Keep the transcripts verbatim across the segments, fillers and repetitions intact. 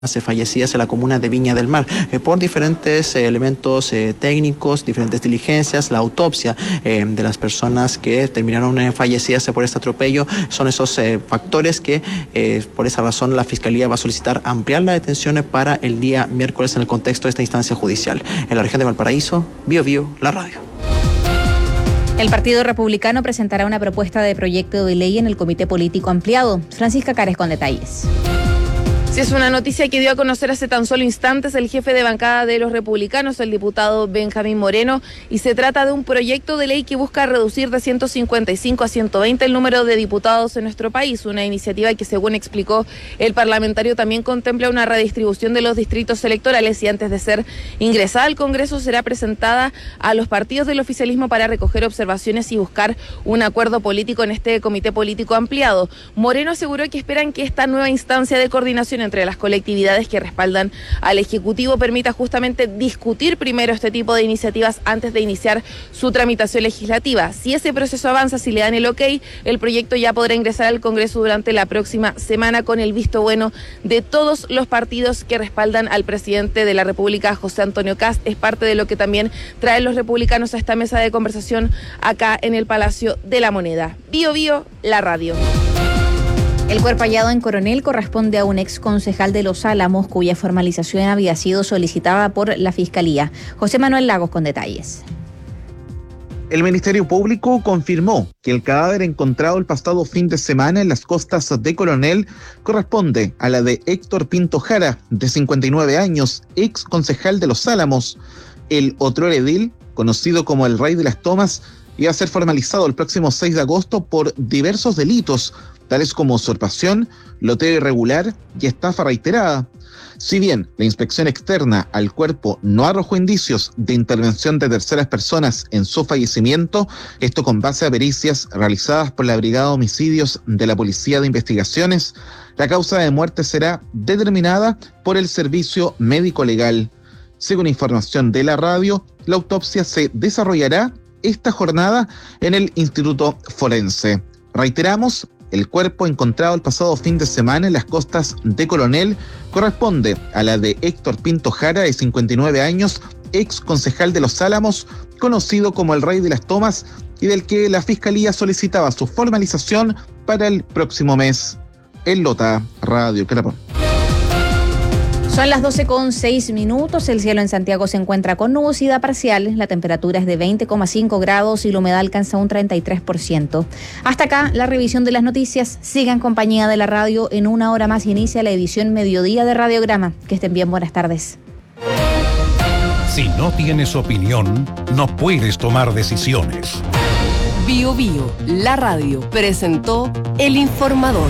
fallecidas en la comuna de Viña del Mar, eh, por diferentes eh, elementos eh, técnicos, diferentes diligencias. La autopsia eh, de las personas que terminaron eh, fallecidas por este atropello son esos eh, factores que eh, por esa razón la Fiscalía va a solicitar ampliar la detención para el día miércoles en el contexto de esta instancia judicial. En la región de Valparaíso, Bio Bio, la radio. El Partido Republicano presentará una propuesta de proyecto de ley en el Comité Político Ampliado. Francisca Cares con detalles. Sí, es una noticia que dio a conocer hace tan solo instantes el jefe de bancada de los republicanos, el diputado Benjamín Moreno, y se trata de un proyecto de ley que busca reducir de ciento cincuenta y cinco a ciento veinte el número de diputados en nuestro país, una iniciativa que, según explicó el parlamentario, también contempla una redistribución de los distritos electorales y antes de ser ingresada al Congreso será presentada a los partidos del oficialismo para recoger observaciones y buscar un acuerdo político en este comité político ampliado. Moreno aseguró que esperan que esta nueva instancia de coordinación entre las colectividades que respaldan al Ejecutivo permita justamente discutir primero este tipo de iniciativas antes de iniciar su tramitación legislativa. Si ese proceso avanza, si le dan el ok, el proyecto ya podrá ingresar al Congreso durante la próxima semana con el visto bueno de todos los partidos que respaldan al presidente de la República, José Antonio Kast. Es parte de lo que también traen los republicanos a esta mesa de conversación acá en el Palacio de la Moneda. Bio Bio, la radio. El cuerpo hallado en Coronel corresponde a un ex concejal de Los Álamos, cuya formalización había sido solicitada por la Fiscalía. José Manuel Lagos con detalles. El Ministerio Público confirmó que el cadáver encontrado el pasado fin de semana en las costas de Coronel corresponde a la de Héctor Pinto Jara, de cincuenta y nueve años, ex concejal de Los Álamos. El otro edil, conocido como el Rey de las Tomas, iba a ser formalizado el próximo seis de agosto por diversos delitos, tales como usurpación, loteo irregular y estafa reiterada. Si bien la inspección externa al cuerpo no arrojó indicios de intervención de terceras personas en su fallecimiento, esto con base a pericias realizadas por la Brigada de Homicidios de la Policía de Investigaciones, la causa de muerte será determinada por el Servicio Médico Legal. Según información de la radio, la autopsia se desarrollará esta jornada en el Instituto Forense. Reiteramos, el cuerpo encontrado el pasado fin de semana en las costas de Coronel corresponde a la de Héctor Pinto Jara, de cincuenta y nueve años, ex concejal de Los Álamos, conocido como el Rey de las Tomas, y del que la Fiscalía solicitaba su formalización para el próximo mes. En Lota, Radio Querapón. Son las doce con seis minutos, el cielo en Santiago se encuentra con nubosidad parcial, la temperatura es de veinte coma cinco grados y la humedad alcanza un treinta y tres por ciento. Hasta acá la revisión de las noticias, sigan en compañía de la radio, en una hora más inicia la edición mediodía de Radiograma. Que estén bien, buenas tardes. Si no tienes opinión, no puedes tomar decisiones. Bio Bio, la radio, presentó El Informador.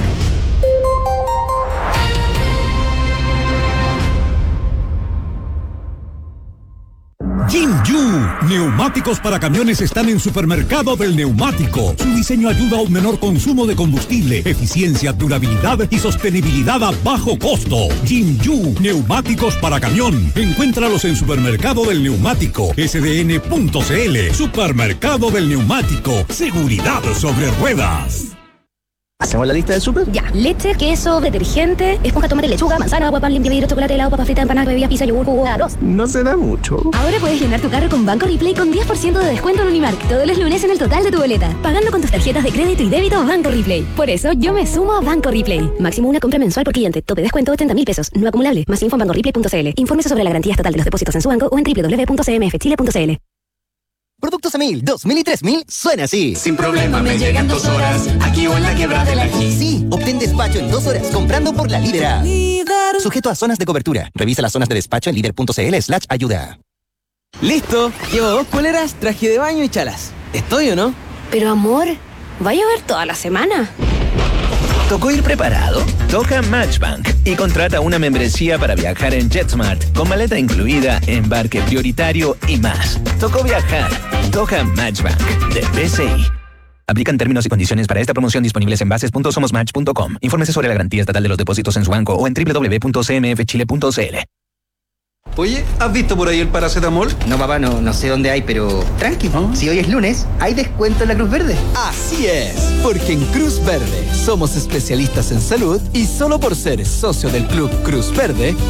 Jinju, neumáticos para camiones están en Supermercado del Neumático. Su diseño ayuda a un menor consumo de combustible, eficiencia, durabilidad y sostenibilidad a bajo costo. Jinju, neumáticos para camión. Encuéntralos en Supermercado del Neumático, S D N punto C L. Supermercado del Neumático, seguridad sobre ruedas. ¿Hacemos la lista del súper? Ya. Leche, queso, detergente, esponja, tomate, lechuga, manzana, agua, pan, limpia, vidrio, chocolate, helado, papa frita, empanada, bebida, pizza, yogur, jugo, arroz. No se da mucho. Ahora puedes llenar tu carro con Banco Replay con diez por ciento de descuento en Unimark todos los lunes en el total de tu boleta, pagando con tus tarjetas de crédito y débito Banco Replay. Por eso yo me sumo a Banco Replay. Máximo una compra mensual por cliente. Tope descuento ochenta mil pesos. No acumulable. Más info en banco replay punto c l. Infórmese sobre la garantía estatal de los depósitos en su banco o en doble u doble u doble u punto c m f chile punto c l. Productos Emil dos mil y tres mil suena así. Sin problema me llegan dos horas, aquí o en la quebrada del Ají. Sí, obtén despacho en dos horas comprando por la Líder. Líder. Sujeto a zonas de cobertura. Revisa las zonas de despacho en líder punto c l slash ayuda. Listo, llevo dos poleras, traje de baño y chalas. ¿Estoy o no? Pero amor, ¿vaya a ver toda la semana? ¿Tocó ir preparado? Toca Matchbank y contrata una membresía para viajar en JetSmart con maleta incluida, embarque prioritario y más. Tocó viajar. Toca Matchbank de B C I. Aplican términos y condiciones para esta promoción disponibles en bases punto somos match punto com. Infórmese sobre la garantía estatal de los depósitos en su banco o en doble u doble u doble u punto c m f chile punto c l. Oye, ¿has visto por ahí el paracetamol? No, papá, no, no sé dónde hay, pero tranqui. ¿Oh? Si hoy es lunes, hay descuento en la Cruz Verde. Así es, porque en Cruz Verde somos especialistas en salud y solo por ser socio del Club Cruz Verde